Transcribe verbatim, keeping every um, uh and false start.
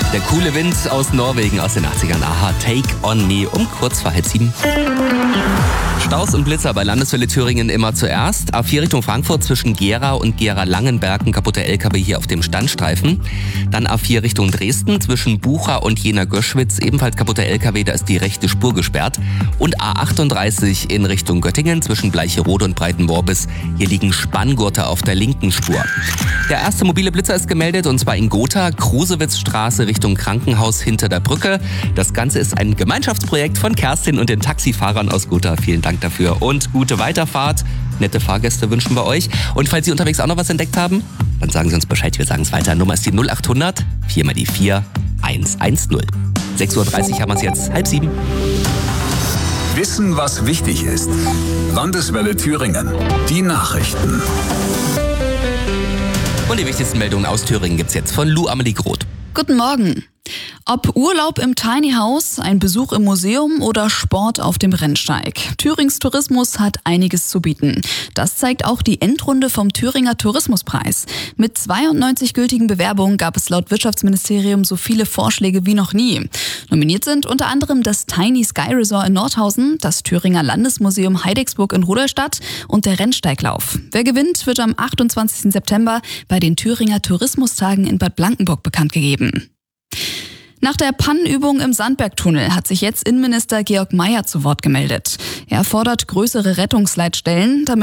Der coole Wind aus Norwegen aus den achtzigern. Aha, Take on Me um kurz vor halb sieben. Staus und Blitzer bei Landeswelle Thüringen immer zuerst. A vier Richtung Frankfurt zwischen Gera und Gera-Langenberg, ein kaputter L K W hier auf dem Standstreifen. Dann A vier Richtung Dresden zwischen Bucha und Jena-Göschwitz, ebenfalls kaputter L K W, da ist die rechte Spur gesperrt. Und A achtunddreißig in Richtung Göttingen zwischen Bleicherode und Breitenworbis. Hier liegen Spanngurte auf der linken Spur. Der erste mobile Blitzer ist gemeldet und zwar in Gotha, Krusewitzstraße Richtung Krankenhaus hinter der Brücke. Das Ganze ist ein Gemeinschaftsprojekt von Kerstin und den Taxifahrern aus Gotha. Vielen Dank dafür und gute Weiterfahrt. Nette Fahrgäste wünschen wir euch. Und falls Sie unterwegs auch noch was entdeckt haben, dann sagen Sie uns Bescheid, wir sagen es weiter. Nummer ist die null achthundert, vier mal die vier, eins eins null. sechs Uhr dreißig haben wir es jetzt, halb sieben. Wissen, was wichtig ist. Landeswelle Thüringen. Die Nachrichten. Und die wichtigsten Meldungen aus Thüringen gibt's jetzt von Lou Amelie Groth. Guten Morgen. Ob Urlaub im Tiny House, ein Besuch im Museum oder Sport auf dem Rennsteig. Thürings Tourismus hat einiges zu bieten. Das zeigt auch die Endrunde vom Thüringer Tourismuspreis. Mit zweiundneunzig gültigen Bewerbungen gab es laut Wirtschaftsministerium so viele Vorschläge wie noch nie. Nominiert sind unter anderem das Tiny Sky Resort in Nordhausen, das Thüringer Landesmuseum Heidecksburg in Rudolstadt und der Rennsteiglauf. Wer gewinnt, wird am achtundzwanzigsten September bei den Thüringer Tourismustagen in Bad Blankenburg bekannt gegeben. Nach der Pannenübung im Sandbergtunnel hat sich jetzt Innenminister Georg Mayer zu Wort gemeldet. Er fordert größere Rettungsleitstellen, damit